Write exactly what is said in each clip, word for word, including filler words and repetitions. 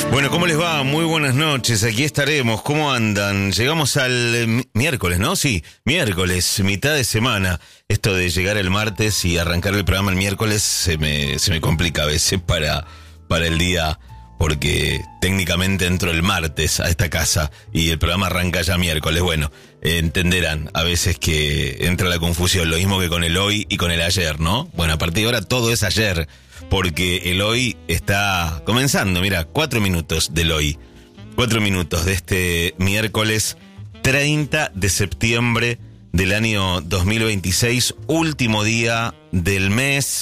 Bueno, ¿cómo les va? Muy buenas noches, aquí estaremos. ¿Cómo andan? Llegamos al eh, miércoles, ¿no? Sí, miércoles, mitad de semana. Esto de llegar el martes y arrancar el programa el miércoles se me, se me complica a veces para, para el día, porque técnicamente entro el martes a esta casa y el programa arranca ya miércoles. Bueno, eh, entenderán a veces que entra la confusión, lo mismo que con el hoy y con el ayer, ¿no? Bueno, a partir de ahora todo es ayer, porque el hoy está comenzando. Mira, cuatro minutos del hoy, cuatro minutos de este miércoles treinta de septiembre del año dos mil veintiséis, último día del mes.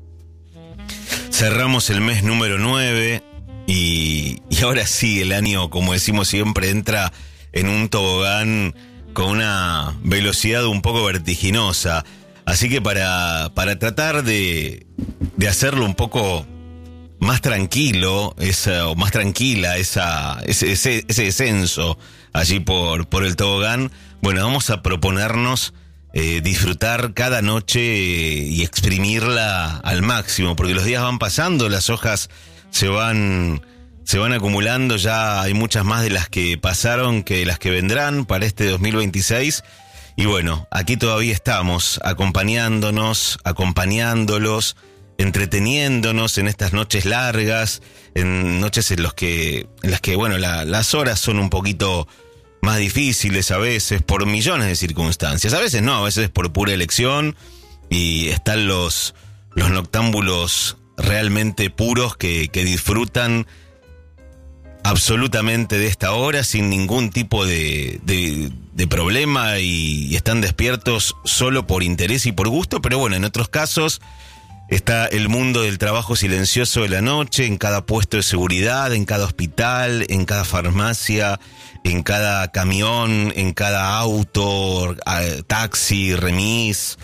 Cerramos el mes número nueve y, y ahora sí, el año, como decimos siempre, entra en un tobogán con una velocidad un poco vertiginosa. Así que para, para tratar de, de hacerlo un poco más tranquilo, esa, o más tranquila, esa, ese, ese, ese descenso allí por, por el tobogán, bueno, vamos a proponernos eh, disfrutar cada noche y exprimirla al máximo, porque los días van pasando, las hojas se van, se van acumulando, ya hay muchas más de las que pasaron que de las que vendrán para este dos mil veintiséis. Y bueno, aquí todavía estamos, acompañándonos, acompañándolos, entreteniéndonos en estas noches largas, en noches en, los que, en las que, bueno, la, las horas son un poquito más difíciles a veces por millones de circunstancias. A veces no, a veces por pura elección, y están los, los noctámbulos realmente puros que, que disfrutan absolutamente de esta hora sin ningún tipo de, de, de problema y, y están despiertos solo por interés y por gusto. Pero bueno, en otros casos está el mundo del trabajo silencioso de la noche, en cada puesto de seguridad, en cada hospital, en cada farmacia, en cada camión, en cada auto, taxi, remis,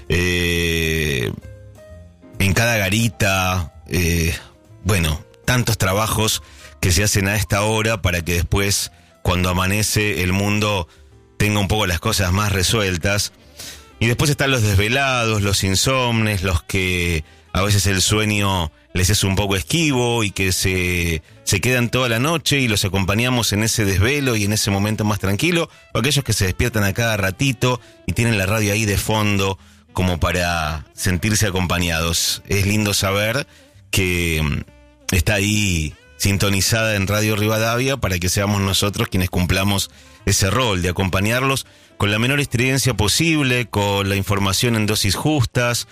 eh, en cada garita, eh, bueno, tantos trabajos que se hacen a esta hora para que después, cuando amanece, el mundo tenga un poco las cosas más resueltas. Y después están los desvelados, los insomnes, los que a veces el sueño les es un poco esquivo y que se, se quedan toda la noche y los acompañamos en ese desvelo y en ese momento más tranquilo. O aquellos que se despiertan a cada ratito y tienen la radio ahí de fondo como para sentirse acompañados. Es lindo saber que está ahí sintonizada en Radio Rivadavia para que seamos nosotros quienes cumplamos ese rol de acompañarlos con la menor estridencia posible, con la información en dosis justas,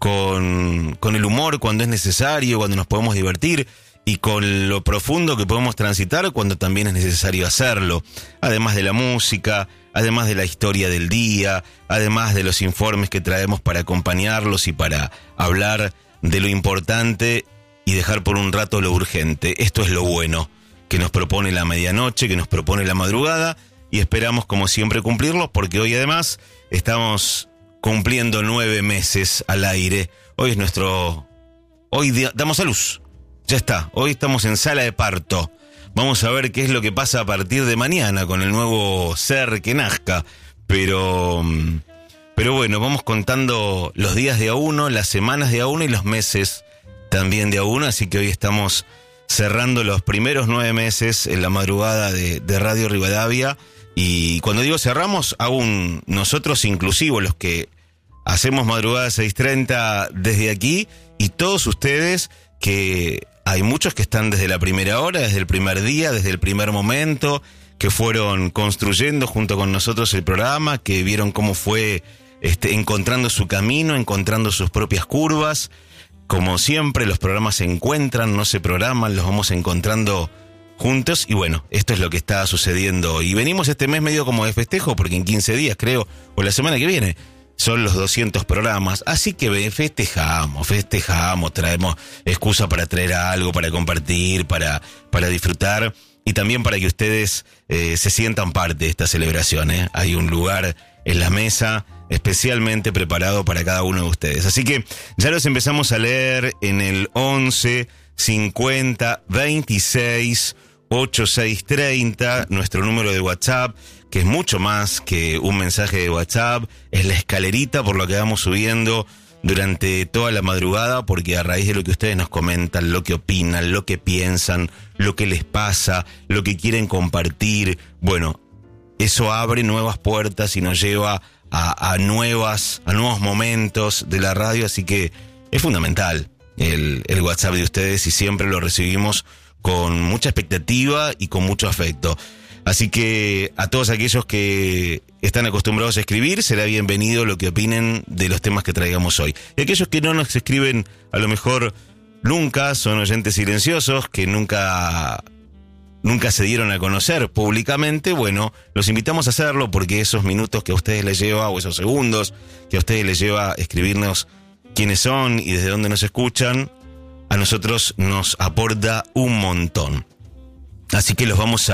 con, con el humor cuando es necesario, cuando nos podemos divertir, y con lo profundo que podemos transitar cuando también es necesario hacerlo. Además de la música, además de la historia del día, además de los informes que traemos para acompañarlos y para hablar de lo importante y dejar por un rato lo urgente. Esto es lo bueno que nos propone la medianoche, que nos propone la madrugada, y esperamos como siempre cumplirlo, porque hoy además estamos cumpliendo nueve meses al aire. Hoy es nuestro... Hoy di- damos a luz. Ya está, hoy estamos en sala de parto. Vamos a ver qué es lo que pasa a partir de mañana con el nuevo ser que nazca. Pero... Pero bueno, vamos contando los días de a uno, las semanas de a uno y los meses también de a uno, así que hoy estamos cerrando los primeros nueve meses en la madrugada de, de Radio Rivadavia. Y cuando digo cerramos, aún nosotros inclusivos, los que hacemos madrugada seis treinta desde aquí, y todos ustedes, que hay muchos que están desde la primera hora, desde el primer día, desde el primer momento, que fueron construyendo junto con nosotros el programa, que vieron cómo fue este, encontrando su camino, encontrando sus propias curvas. Como siempre, los programas se encuentran, no se programan, los vamos encontrando juntos. Y bueno, esto es lo que está sucediendo. Y venimos este mes medio como de festejo, porque en quince días, creo, o la semana que viene, son los doscientos programas. Así que festejamos, festejamos, traemos excusa para traer algo, para compartir, para, para disfrutar. Y también para que ustedes eh, se sientan parte de esta celebración, ¿eh? Hay un lugar en la mesa especialmente preparado para cada uno de ustedes. Así que ya los empezamos a leer en el once cincuenta veintiséis ochenta y seis treinta, nuestro número de WhatsApp, que es mucho más que un mensaje de WhatsApp, es la escalerita por la que vamos subiendo durante toda la madrugada, porque a raíz de lo que ustedes nos comentan, lo que opinan, lo que piensan, lo que les pasa, lo que quieren compartir, bueno, eso abre nuevas puertas y nos lleva a, a nuevas, a nuevos momentos de la radio, así que es fundamental el, el WhatsApp de ustedes y siempre lo recibimos con mucha expectativa y con mucho afecto. Así que a todos aquellos que están acostumbrados a escribir, será bienvenido lo que opinen de los temas que traigamos hoy. Y aquellos que no nos escriben, a lo mejor nunca, son oyentes silenciosos, que nunca, nunca se dieron a conocer públicamente, bueno, los invitamos a hacerlo porque esos minutos que a ustedes les lleva, o esos segundos que a ustedes les lleva escribirnos quiénes son y desde dónde nos escuchan, a nosotros nos aporta un montón. Así que los vamos a